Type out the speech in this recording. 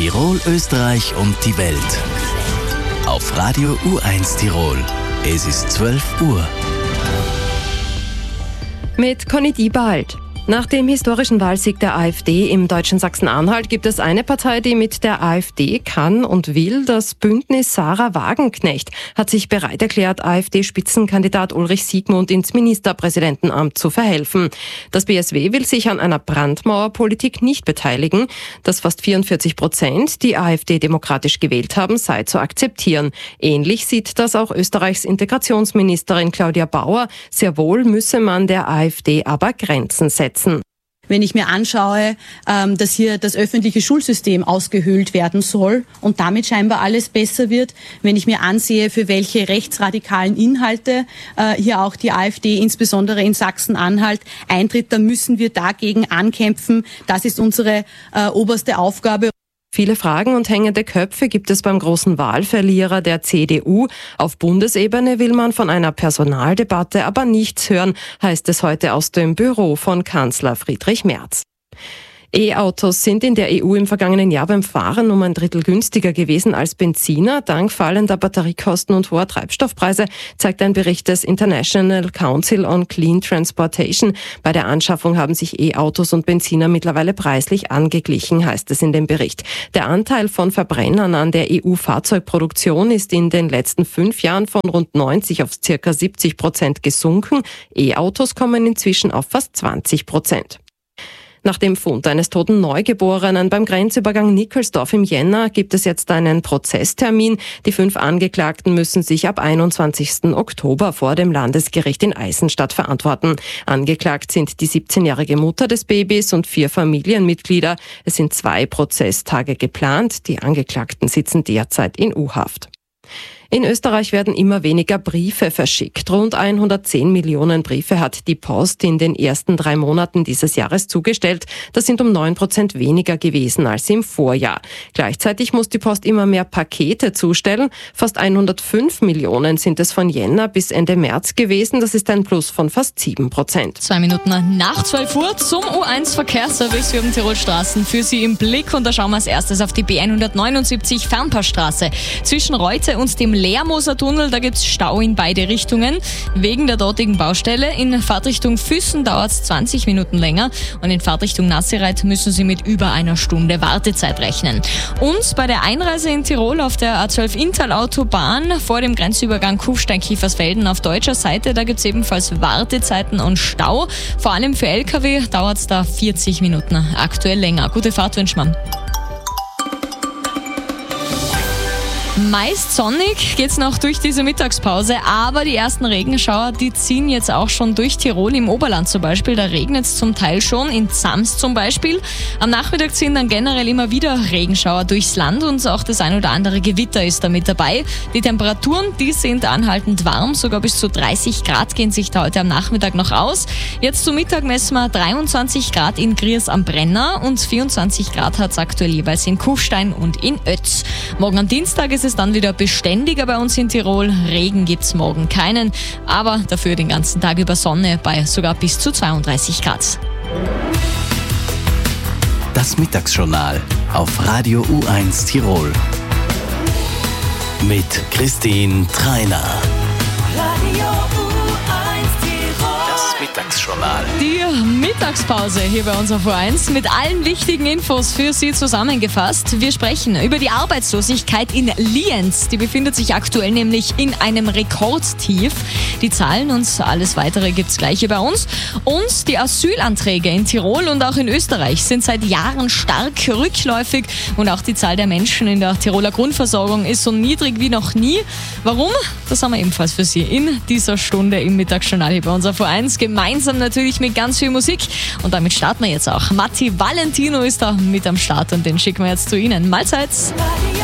Tirol, Österreich und die Welt. Auf Radio U1 Tirol. Es ist 12 Uhr. Mit Conny Diebald. Nach dem historischen Wahlsieg der AfD im deutschen Sachsen-Anhalt gibt es eine Partei, die mit der AfD kann und will. Das Bündnis Sarah Wagenknecht hat sich bereit erklärt, AfD-Spitzenkandidat Ulrich Siegmund ins Ministerpräsidentenamt zu verhelfen. Das BSW will sich an einer Brandmauerpolitik nicht beteiligen. Dass fast 44% die AfD demokratisch gewählt haben, sei zu akzeptieren. Ähnlich sieht das auch Österreichs Integrationsministerin Claudia Bauer. Sehr wohl müsse man der AfD aber Grenzen setzen. Wenn ich mir anschaue, dass hier das öffentliche Schulsystem ausgehöhlt werden soll und damit scheinbar alles besser wird, wenn ich mir ansehe, für welche rechtsradikalen Inhalte hier auch die AfD insbesondere in Sachsen-Anhalt eintritt, dann müssen wir dagegen ankämpfen. Das ist unsere oberste Aufgabe. Viele Fragen und hängende Köpfe gibt es beim großen Wahlverlierer der CDU. Auf Bundesebene will man von einer Personaldebatte aber nichts hören, heißt es heute aus dem Büro von Kanzler Friedrich Merz. E-Autos sind in der EU im vergangenen Jahr beim Fahren um ein Drittel günstiger gewesen als Benziner. Dank fallender Batteriekosten und hoher Treibstoffpreise, zeigt ein Bericht des International Council on Clean Transportation. Bei der Anschaffung haben sich E-Autos und Benziner mittlerweile preislich angeglichen, heißt es in dem Bericht. Der Anteil von Verbrennern an der EU-Fahrzeugproduktion ist in den letzten 5 Jahren von rund 90 auf ca. 70% gesunken. E-Autos kommen inzwischen auf fast 20%. Nach dem Fund eines toten Neugeborenen beim Grenzübergang Nickelsdorf im Jänner gibt es jetzt einen Prozesstermin. Die 5 Angeklagten müssen sich ab 21. Oktober vor dem Landesgericht in Eisenstadt verantworten. Angeklagt sind die 17-jährige Mutter des Babys und 4 Familienmitglieder. Es sind 2 Prozesstage geplant. Die Angeklagten sitzen derzeit in U-Haft. In Österreich werden immer weniger Briefe verschickt. Rund 110 Millionen Briefe hat die Post in den ersten 3 Monaten dieses Jahres zugestellt. Das sind um 9% weniger gewesen als im Vorjahr. Gleichzeitig muss die Post immer mehr Pakete zustellen. Fast 105 Millionen sind es von Jänner bis Ende März gewesen. Das ist ein Plus von fast 7%. 2 Minuten nach 12 Uhr zum U1 Verkehrsservice. Wir haben Tirol-Straßen für Sie im Blick und da schauen wir als erstes auf die B179 Fernpassstraße. Zwischen Reute und dem Leermoser Tunnel, da gibt's Stau in beide Richtungen. Wegen der dortigen Baustelle. In Fahrtrichtung Füssen dauert es 20 Minuten länger und in Fahrtrichtung Nassereit müssen Sie mit über einer Stunde Wartezeit rechnen. Und bei der Einreise in Tirol auf der A12 Inntal-Autobahn vor dem Grenzübergang Kufstein-Kiefersfelden auf deutscher Seite, da gibt's ebenfalls Wartezeiten und Stau. Vor allem für LKW dauert es da 40 Minuten aktuell länger. Gute Fahrt wünscht man. Meist sonnig geht's noch durch diese Mittagspause, aber die ersten Regenschauer, die ziehen jetzt auch schon durch Tirol, im Oberland zum Beispiel. Da regnet es zum Teil schon, in Zams zum Beispiel. Am Nachmittag ziehen dann generell immer wieder Regenschauer durchs Land und auch das ein oder andere Gewitter ist da mit dabei. Die Temperaturen, die sind anhaltend warm, sogar bis zu 30 Grad gehen sich da heute am Nachmittag noch aus. Jetzt zum Mittag messen wir 23 Grad in Griers am Brenner und 24 Grad hat es aktuell jeweils in Kufstein und in Ötz. Morgen am Dienstag ist es dann wieder beständiger bei uns in Tirol. Regen gibt's morgen keinen, aber dafür den ganzen Tag über Sonne bei sogar bis zu 32 Grad. Das Mittagsjournal auf Radio U1 Tirol. Mit Christine Treiner. Radio U1 Tirol. Das Mittagsjournal. Die Mittagspause hier bei uns auf U1 mit allen wichtigen Infos für Sie zusammengefasst. Wir sprechen über die Arbeitslosigkeit in Lienz. Die befindet sich aktuell nämlich in einem Rekordtief. Die Zahlen und alles weitere gibt's gleich hier bei uns. Und die Asylanträge in Tirol und auch in Österreich sind seit Jahren stark rückläufig. Und auch die Zahl der Menschen in der Tiroler Grundversorgung ist so niedrig wie noch nie. Warum? Das haben wir ebenfalls für Sie in dieser Stunde im Mittagsjournal hier bei uns auf U1. Gemeinsam natürlich mit ganz viel Musik. Und damit starten wir jetzt auch. Matti Valentino ist da mit am Start und den schicken wir jetzt zu Ihnen. Mahlzeit!